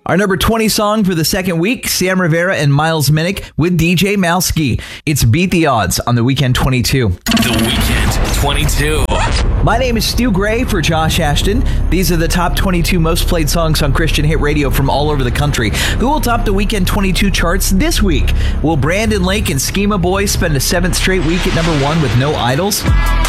Our number 20 song for the second week, Sam Rivera and Miles Minnick with DJ Malski. It's Beat the Odds on The Weekend 22. The Weekend 22. My name is Stu Gray for Josh Ashton. These are the top 22 most played songs on Christian Hit Radio from all over the country. Who will top the Weekend 22 charts this week? Will Brandon Lake and Schema Boy spend a 7th straight week at number 1 with No Idols?